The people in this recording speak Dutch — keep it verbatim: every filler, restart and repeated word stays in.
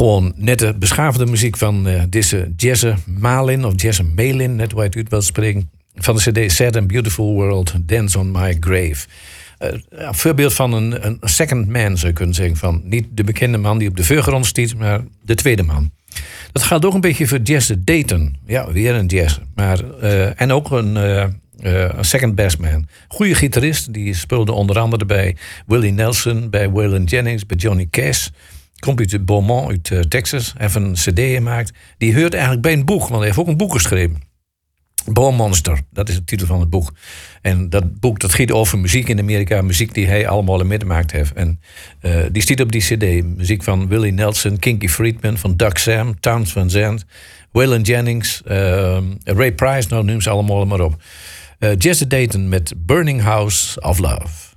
gewoon nette, beschaafde muziek van uh, deze Jesse Malin, of Jesse Malin, net hoe je het uit wil spreken. Van de cd Sad and Beautiful World, Dance on My Grave. Uh, een voorbeeld van een, een second man, zou je kunnen zeggen. Van niet de bekende man die op de voorgrond stiet, maar de tweede man. Dat gaat ook een beetje voor Jesse Dayton. Ja, weer een Jesse. Maar, uh, en ook een, uh, uh, een second best man. Goeie gitarist, die speelde onder andere bij Willie Nelson, bij Waylon Jennings, bij Johnny Cash. Komt uit Beaumont, uit uh, Texas. Heeft een cd gemaakt. Die hoort eigenlijk bij een boek, want hij heeft ook een boek geschreven. Bone Monster, dat is de titel van het boek. En dat boek dat gaat over muziek in Amerika. Muziek die hij allemaal in meegemaakt heeft. En uh, die staat op die cd. Muziek van Willie Nelson, Kinky Friedman, van Doug Sam, Towns Van Zandt, Waylon Jennings, uh, Ray Price, nou noem ze allemaal maar op. Uh, Jesse Dayton met Burning House of Love.